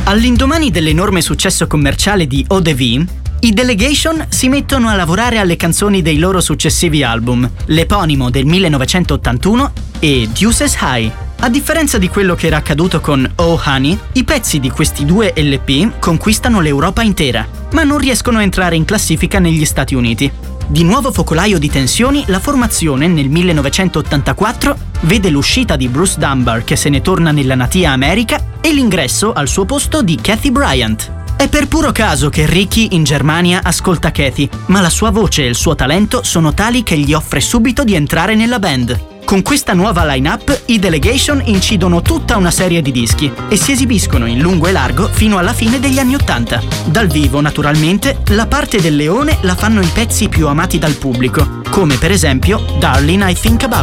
All'indomani dell'enorme successo commerciale di Eau de Vie, i Delegation si mettono a lavorare alle canzoni dei loro successivi album, l'eponimo del 1981 e Deuces High. A differenza di quello che era accaduto con Oh Honey, i pezzi di questi due LP conquistano l'Europa intera, ma non riescono a entrare in classifica negli Stati Uniti. Di nuovo focolaio di tensioni, la formazione nel 1984 vede l'uscita di Bruce Dunbar, che se ne torna nella natia America, e l'ingresso al suo posto di Kathy Bryant. È per puro caso che Ricky in Germania ascolta Kathy, ma la sua voce e il suo talento sono tali che gli offre subito di entrare nella band. Con questa nuova line-up, i Delegation incidono tutta una serie di dischi e si esibiscono in lungo e largo fino alla fine degli anni '80. Dal vivo, naturalmente, la parte del leone la fanno i pezzi più amati dal pubblico, come per esempio Darling I Think About